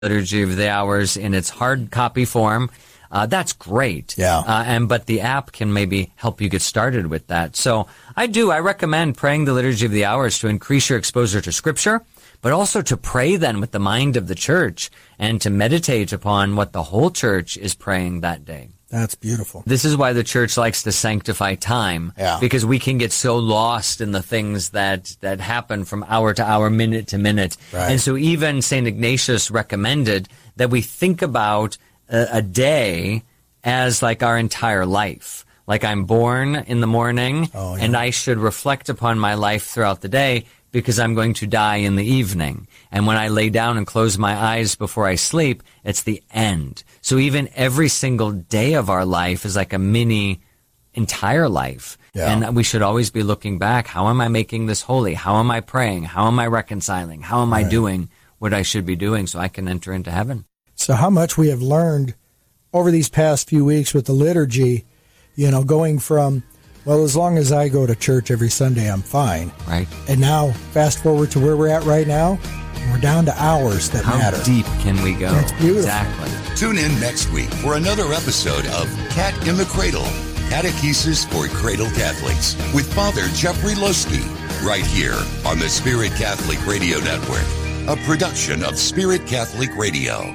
Liturgy of the Hours in its hard copy form, that's great. Yeah. But the app can maybe help you get started with that. So I recommend praying the Liturgy of the Hours to increase your exposure to Scripture, but also to pray then with the mind of the church and to meditate upon what the whole church is praying that day. That's beautiful. This is why the church likes to sanctify time, because we can get so lost in the things that happen from hour to hour, minute to minute. Right. And so even St. Ignatius recommended that we think about a day as like our entire life. Like I'm born in the morning, and I should reflect upon my life throughout the day because I'm going to die in the evening. And when I lay down and close my eyes before I sleep, it's the end. So even every single day of our life is like a mini entire life. Yeah. And we should always be looking back. How am I making this holy? How am I praying? How am I reconciling? How am I doing what I should be doing so I can enter into heaven? So how much we have learned over these past few weeks with the liturgy, going from, well, as long as I go to church every Sunday, I'm fine. Right. And now, fast forward to where we're at right now, we're down to hours that matter. How deep can we go? That's beautiful. Exactly. Tune in next week for another episode of Cat in the Cradle, Catechesis for Cradle Catholics, with Father Jeffrey Loeske, right here on the Spirit Catholic Radio Network, a production of Spirit Catholic Radio.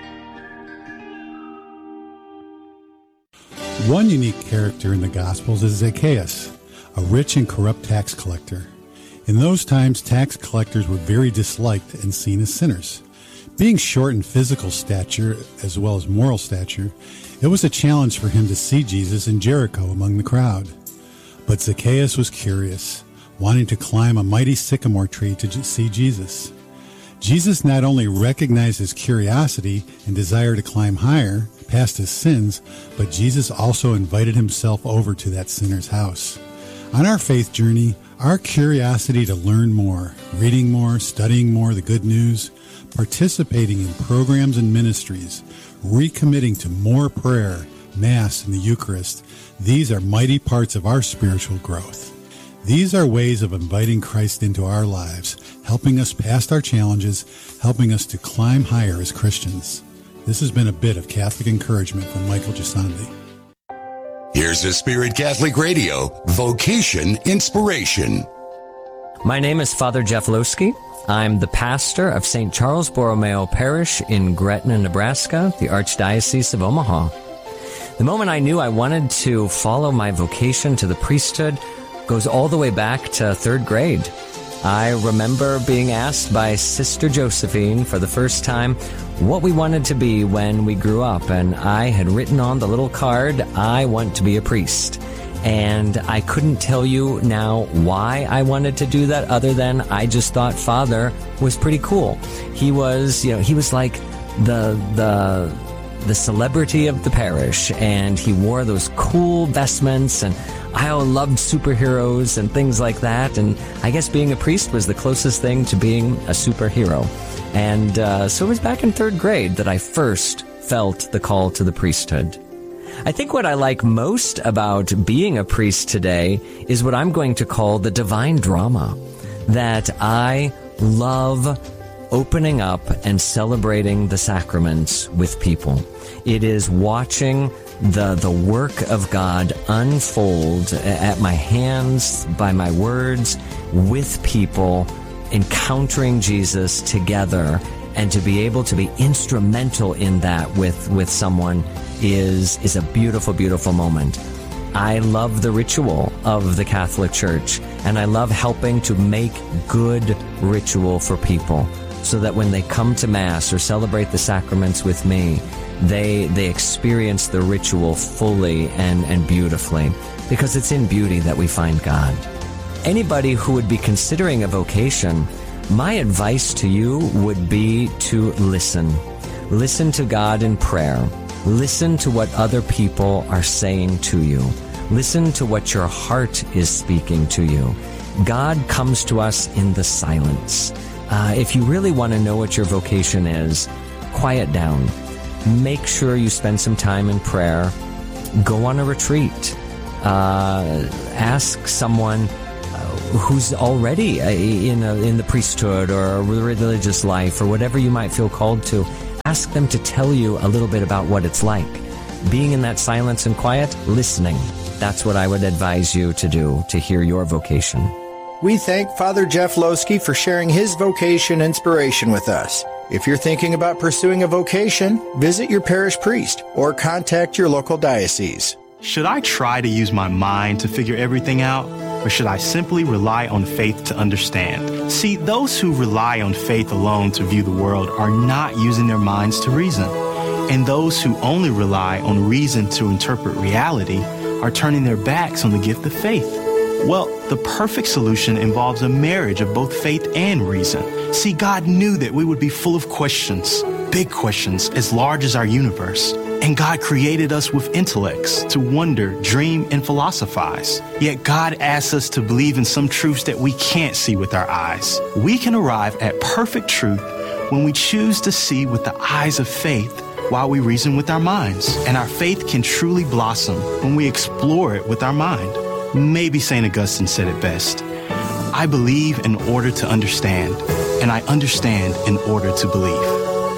One unique character in the Gospels is Zacchaeus, a rich and corrupt tax collector. In those times, tax collectors were very disliked and seen as sinners. Being short in physical stature as well as moral stature, it was a challenge for him to see Jesus in Jericho among the crowd. But Zacchaeus was curious, wanting to climb a mighty sycamore tree to see Jesus. Jesus not only recognized his curiosity and desire to climb higher, past his sins, but Jesus also invited himself over to that sinner's house. On our faith journey, our curiosity to learn more, reading more, studying more the good news, participating in programs and ministries, recommitting to more prayer, Mass, and the Eucharist, these are mighty parts of our spiritual growth. These are ways of inviting Christ into our lives, helping us past our challenges, helping us to climb higher as Christians. This has been a bit of Catholic encouragement from Michael Gisandi. Here's a Spirit Catholic Radio Vocation Inspiration. My name is Father Jeff Loeske. I'm the pastor of St. Charles Borromeo Parish in Gretna, Nebraska, the Archdiocese of Omaha. The moment I knew I wanted to follow my vocation to the priesthood goes all the way back to third grade. I remember being asked by Sister Josephine for the first time what we wanted to be when we grew up, and I had written on the little card, "I want to be a priest." And I couldn't tell you now why I wanted to do that other than I just thought Father was pretty cool. He was like the celebrity of the parish, and he wore those cool vestments, and I loved superheroes and things like that, and I guess being a priest was the closest thing to being a superhero. And so it was back in third grade that I first felt the call to the priesthood. I think what I like most about being a priest today is what I'm going to call the divine drama, that I love opening up and celebrating the sacraments with people. It is watching the work of God unfold at my hands, by my words, with people, encountering Jesus together, and to be able to be instrumental in that with someone is a beautiful, beautiful moment. I love the ritual of the Catholic Church, and I love helping to make good ritual for people so that when they come to Mass or celebrate the sacraments with me, they experience the ritual fully and beautifully, because it's in beauty that we find God. Anybody who would be considering a vocation, my advice to you would be to listen. Listen to God in prayer. Listen to what other people are saying to you. Listen to what your heart is speaking to you. God comes to us in the silence. If you really want to know what your vocation is, quiet down. Make sure you spend some time in prayer. Go on a retreat. Ask someone who's already in the priesthood or a religious life or whatever you might feel called to. ask them to tell you a little bit about what it's like. Being in that silence and quiet, listening. That's what I would advise you to do to hear your vocation. We thank Father Jeff Losky for sharing his vocation inspiration with us. If you're thinking about pursuing a vocation, visit your parish priest or contact your local diocese. Should I try to use my mind to figure everything out, or should I simply rely on faith to understand? See, those who rely on faith alone to view the world are not using their minds to reason. And those who only rely on reason to interpret reality are turning their backs on the gift of faith. Well, the perfect solution involves a marriage of both faith and reason. See, God knew that we would be full of questions, big questions as large as our universe. And God created us with intellects to wonder, dream, and philosophize. Yet God asks us to believe in some truths that we can't see with our eyes. We can arrive at perfect truth when we choose to see with the eyes of faith while we reason with our minds. And our faith can truly blossom when we explore it with our mind. Maybe St. Augustine said it best. I believe in order to understand, and I understand in order to believe.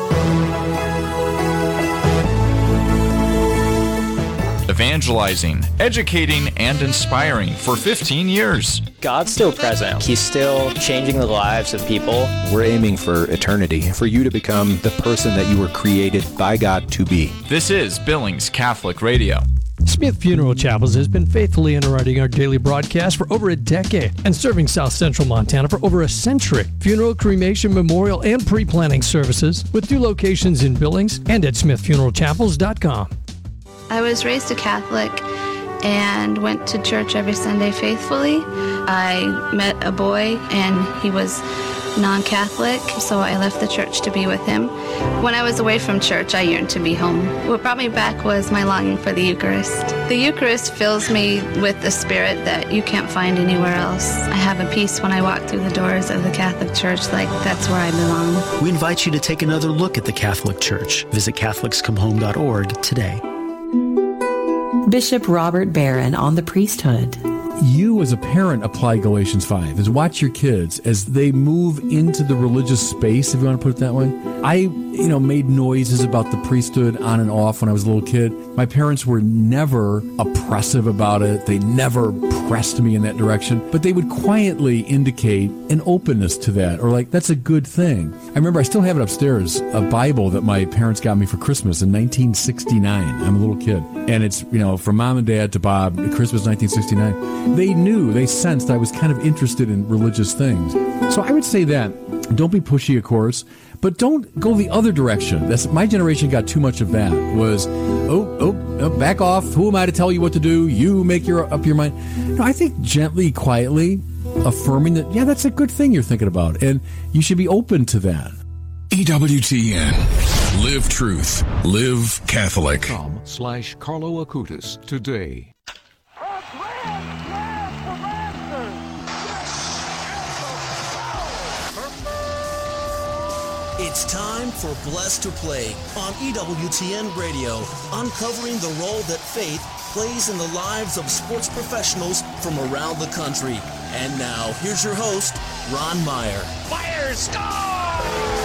Evangelizing, educating, and inspiring for 15 years. God's still present. He's still changing the lives of people. We're aiming for eternity, for you to become the person that you were created by God to be. This is Billings Catholic Radio. Smith Funeral Chapels has been faithfully underwriting our daily broadcast for over a decade and serving South Central Montana for over a century. Funeral, cremation, memorial, and pre-planning services with 2 locations in Billings and at smithfuneralchapels.com. I was raised a Catholic and went to church every Sunday faithfully. I met a boy and he was non-Catholic, so I left the church to be with him. When I was away from church, I yearned to be home. What brought me back was my longing for the Eucharist. The Eucharist fills me with the spirit that you can't find anywhere else. I have a peace when I walk through the doors of the Catholic Church, like that's where I belong. We invite you to take another look at the Catholic Church. Visit CatholicsComeHome.org today. Bishop Robert Barron on the priesthood. You as a parent apply Galatians 5 is watch your kids as they move into the religious space, if you want to put it that way. I, made noises about the priesthood on and off when I was a little kid. My parents were never oppressive about it. They never pressed me in that direction, but they would quietly indicate an openness to that, or like, that's a good thing. I remember I still have it upstairs, a Bible that my parents got me for Christmas in 1969. I'm a little kid. And it's, from mom and dad to Bob, Christmas 1969. They sensed I was kind of interested in religious things. So I would say that, don't be pushy, of course, but don't go the other direction. My generation got too much of that. Was, back off. Who am I to tell you what to do? You make up your mind. No, I think gently, quietly affirming that, yeah, that's a good thing you're thinking about, and you should be open to that. EWTN. Live truth. Live Catholic. /Carlo Acutis today. It's time for Blessed to Play on EWTN Radio, uncovering the role that faith plays in the lives of sports professionals from around the country. And now, here's your host, Ron Meyer. Fire, score!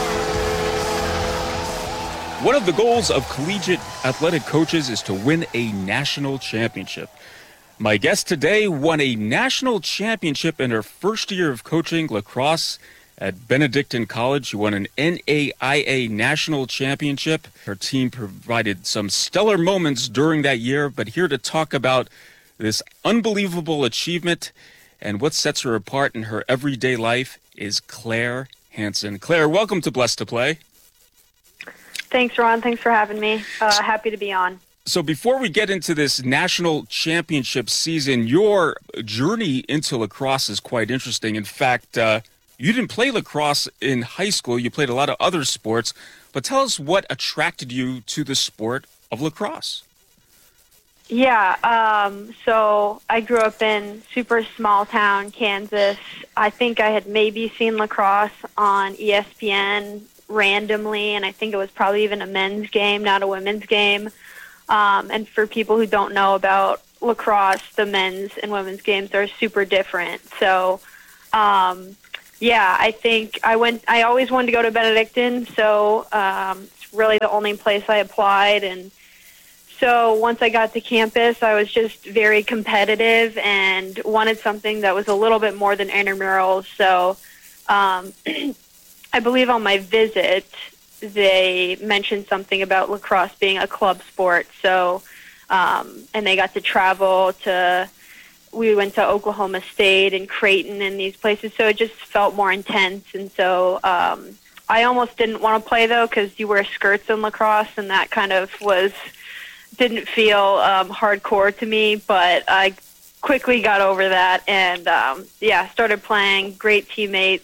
One of the goals of collegiate athletic coaches is to win a national championship. My guest today won a national championship in her first year of coaching lacrosse at Benedictine College. She won an NAIA national championship. Her team provided some stellar moments during that year, but here to talk about this unbelievable achievement and what sets her apart in her everyday life is Claire Hansen. Claire, welcome to Blessed to Play. Thanks, Ron. Thanks for having me. Happy to be on. So before we get into this national championship season, your journey into lacrosse is quite interesting. In fact, you didn't play lacrosse in high school. You played a lot of other sports. But tell us what attracted you to the sport of lacrosse. Yeah, so I grew up in super small town, Kansas. I think I had maybe seen lacrosse on ESPN randomly, and I think it was probably even a men's game, not a women's game. And for people who don't know about lacrosse, the men's and women's games are super different. So, yeah, I think I always wanted to go to Benedictine, so really the only place I applied. And so once I got to campus, I was just very competitive and wanted something that was a little bit more than intramurals. So I believe on my visit, they mentioned something about lacrosse being a club sport. So, and they got to travel we went to Oklahoma State and Creighton and these places. So it just felt more intense. And so I almost didn't want to play, though, because you wear skirts in lacrosse, and that kind of didn't feel hardcore to me. But I quickly got over that and, started playing. Great teammates.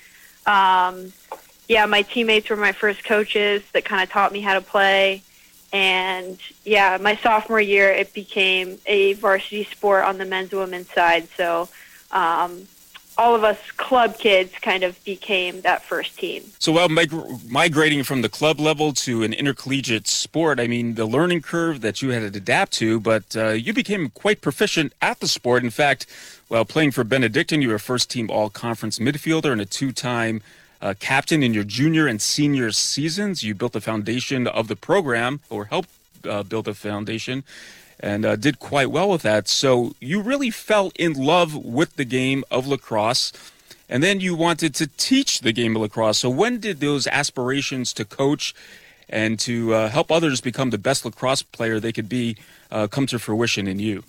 My teammates were my first coaches that kind of taught me how to play. And, my sophomore year, it became a varsity sport on the men's and women's side. So all of us club kids kind of became that first team. So while migrating from the club level to an intercollegiate sport, I mean, the learning curve that you had to adapt to, but you became quite proficient at the sport. In fact, while playing for Benedictine, you were a first-team all-conference midfielder and a two-time captain in your junior and senior seasons. You built the foundation of the program, or helped build a foundation, and did quite well with that. So you really fell in love with the game of lacrosse, and then you wanted to teach the game of lacrosse. So when did those aspirations to coach and to help others become the best lacrosse player they could be come to fruition in you?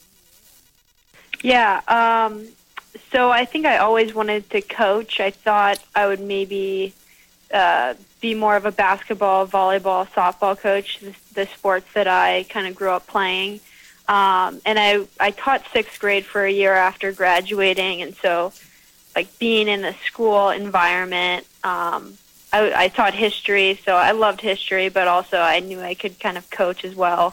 So I think I always wanted to coach. I thought I would maybe be more of a basketball, volleyball, softball coach, the sports that I kind of grew up playing. And I taught sixth grade for a year after graduating, and so like being in the school environment, I taught history, so I loved history, but also I knew I could kind of coach as well.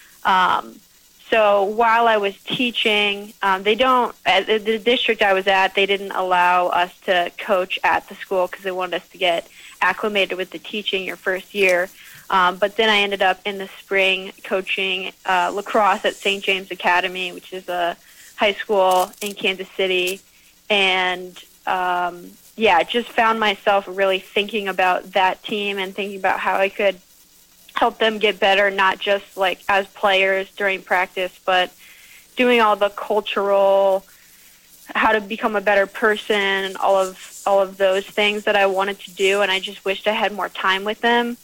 So while I was teaching, at the district I was at, they didn't allow us to coach at the school because they wanted us to get acclimated with the teaching your first year. But then I ended up in the spring coaching lacrosse at St. James Academy, which is a high school in Kansas City. And, just found myself really thinking about that team and thinking about how I could help them get better, not just like as players during practice, but doing all the cultural, how to become a better person, all of those things that I wanted to do, and I just wished I had more time with them.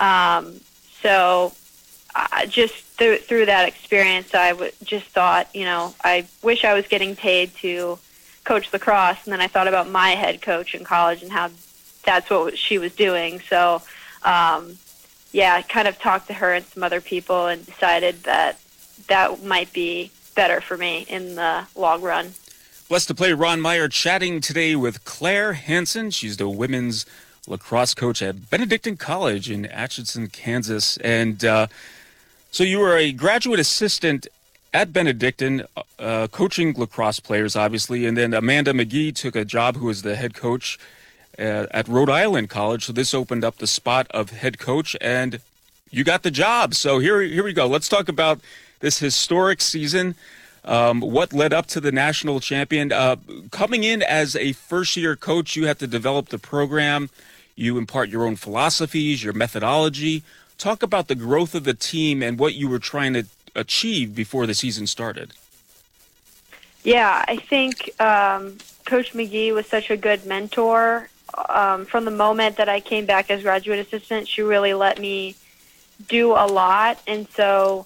So just through that experience, I just thought, I wish I was getting paid to coach lacrosse, and then I thought about my head coach in college and how that's what she was doing. So, I kind of talked to her and some other people and decided that might be better for me in the long run. Blessed to play Ron Meyer chatting today with Claire Hansen. She's the women's lacrosse coach at Benedictine College in Atchison, Kansas. And so you were a graduate assistant at Benedictine, coaching lacrosse players, obviously. And then Amanda McGee took a job who was the head coach at Rhode Island College. So this opened up the spot of head coach, and you got the job. So here we go. Let's talk about this historic season. What led up to the national champion? Coming in as a first-year coach, you had to develop the program. You impart your own philosophies, your methodology. Talk about the growth of the team and what you were trying to achieve before the season started. Yeah, I think Coach McGee was such a good mentor. From the moment that I came back as graduate assistant, she really let me do a lot. And so,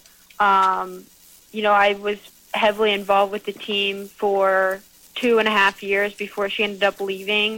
I was heavily involved with the team for 2.5 years before she ended up leaving.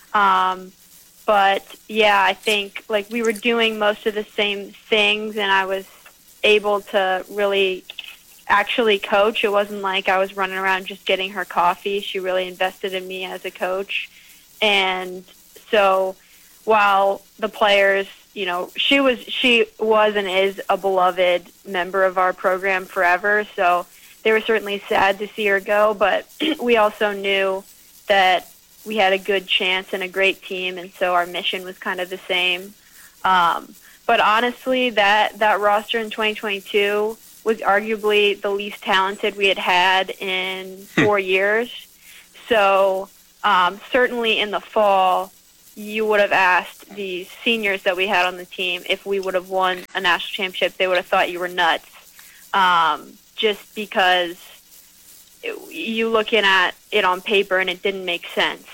I think like we were doing most of the same things, and I was able to really actually coach. It wasn't like I was running around just getting her coffee. She really invested in me as a coach. And so while the players, she was and is a beloved member of our program forever. So they were certainly sad to see her go, but we also knew that we had a good chance and a great team, and so our mission was kind of the same. But honestly, that roster in 2022 was arguably the least talented we had in 4 years. So certainly in the fall, you would have asked the seniors that we had on the team if we would have won a national championship, they would have thought you were nuts. Just because you looking at it on paper and it didn't make sense.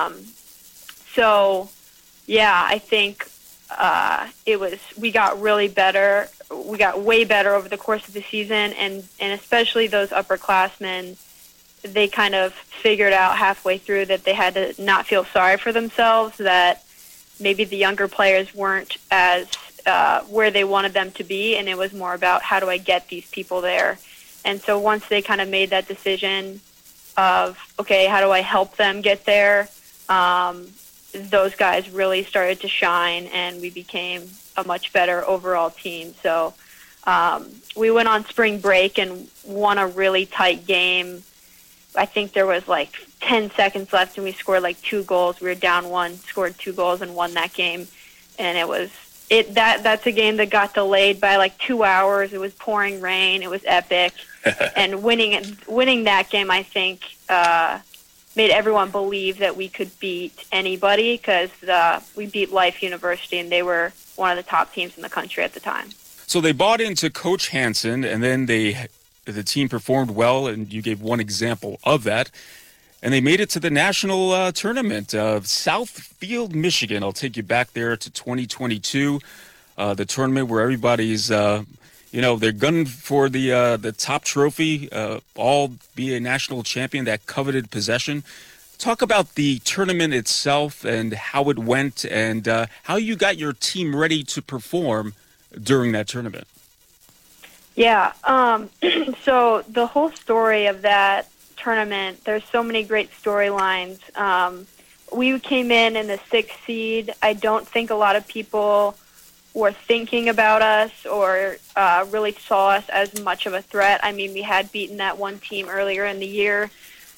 So, yeah, I think we got really better. We got way better over the course of the season, and especially those upperclassmen, they kind of figured out halfway through that they had to not feel sorry for themselves, that maybe the younger players weren't as where they wanted them to be, and it was more about how do I get these people there. And so once they kind of made that decision of, okay, how do I help them get there, those guys really started to shine, and we became a much better overall team. So we went on spring break and won a really tight game. I think there was like 10 seconds left and we scored like 2 goals. We were down 1, scored 2 goals and won that game. And that's a game that got delayed by like 2 hours. It was pouring rain. It was epic. And winning that game, I think, made everyone believe that we could beat anybody, because we beat Life University and they were one of the top teams in the country at the time. So they bought into Coach Hansen, and then the team performed well, and you gave one example of that. And they made it to the national tournament of Southfield, Michigan. I'll take you back there to 2022, the tournament where everybody's, they're gunning for the top trophy, all be a national champion, that coveted possession. Talk about the tournament itself and how it went, and how you got your team ready to perform during that tournament. Yeah, so the whole story of that tournament, there's so many great storylines. We came in the 6th seed. I don't think a lot of people were thinking about us or really saw us as much of a threat. I mean, we had beaten that one team earlier in the year,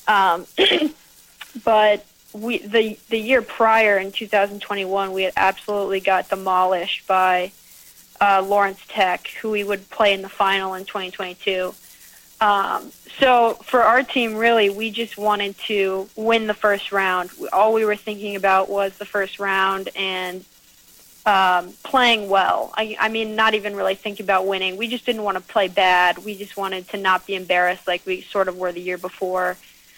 but the year prior in 2021, we had absolutely got demolished by Lawrence Tech, who we would play in the final in 2022. So for our team, really, we just wanted to win the first round. All we were thinking about was the first round and playing well. I mean, not even really thinking about winning. We just didn't want to play bad. We just wanted to not be embarrassed like we sort of were the year before.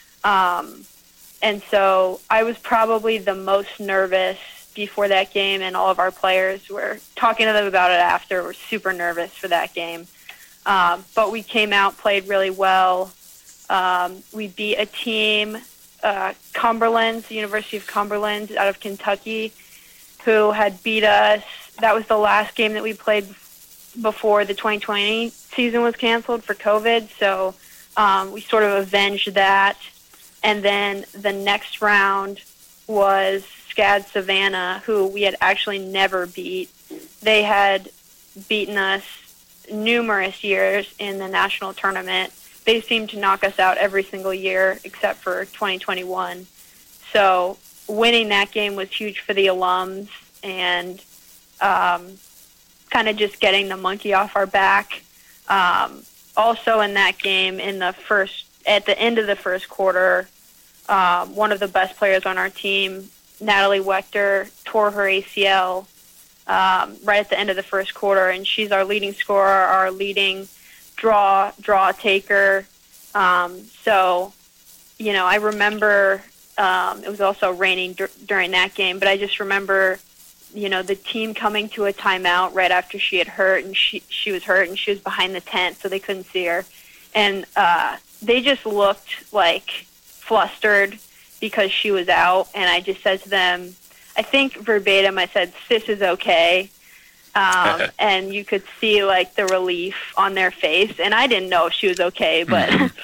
And so I was probably the most nervous before that game, and all of our players were talking to them about it after. We're super nervous for that game. But we came out, played really well. We beat a team, Cumberland, the University of Cumberland out of Kentucky, who had beat us. That was the last game that we played before the 2020 season was canceled for COVID. So we sort of avenged that. And then the next round was SCAD Savannah, who we had actually never beat. They had beaten us numerous years in the national tournament. They seemed to knock us out every single year except for 2021. So winning that game was huge for the alums, and kind of just getting the monkey off our back. Also in that game, at the end of the first quarter, one of the best players on our team, Natalie Wechter, tore her ACL right at the end of the first quarter, and she's our leading scorer, our leading draw taker. So, I remember it was also raining during that game, but I just remember, the team coming to a timeout right after she had hurt, and she was hurt, and she was behind the tent, so they couldn't see her. And they just looked like flustered because she was out, and I just said to them, I think verbatim, I said, "Sis is okay." And you could see like the relief on their face, and I didn't know if she was okay, but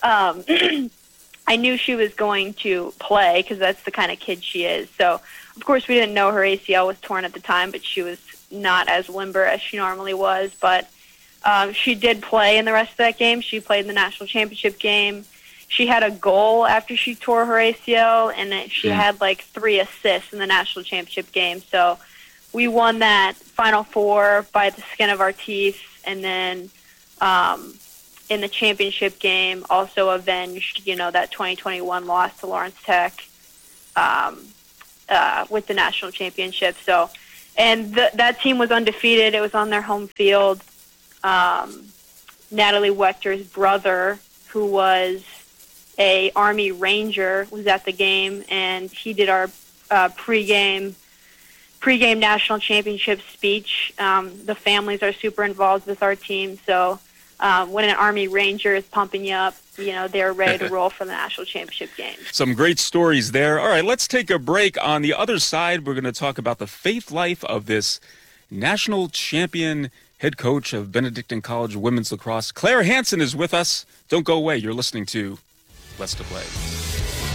I knew she was going to play because that's the kind of kid she is. So, of course, we didn't know her ACL was torn at the time, but she was not as limber as she normally was. But she did play in the rest of that game. She played in the national championship game. She had a goal after she tore her ACL, and she had like 3 assists in the national championship game. So we won that Final Four by the skin of our teeth, and then in the championship game also avenged, that 2021 loss to Lawrence Tech. with the national championship. So, and that team was undefeated. It was on their home field. Natalie Wechter's brother, who was a Army Ranger, was at the game, and he did our pregame national championship speech. The families are super involved with our team, so when an Army Ranger is pumping you up, they're ready to roll for the national championship game. Some great stories there. All right, let's take a break. On the other side, we're going to talk about the faith life of this national champion head coach of Benedictine College women's lacrosse. Claire Hansen is with us. Don't go away. You're listening to Blessed to Play.